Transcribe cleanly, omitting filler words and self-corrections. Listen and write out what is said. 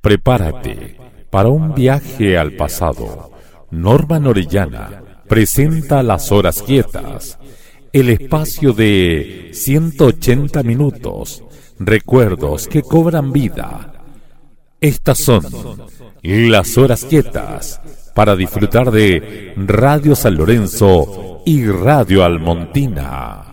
Prepárate para un viaje al pasado. Norman Orellana presenta Las Horas Quietas, el espacio de 180 minutos, recuerdos que cobran vida. Estas son Las Horas Quietas, para disfrutar de Radio San Lorenzo y Radio Almontina.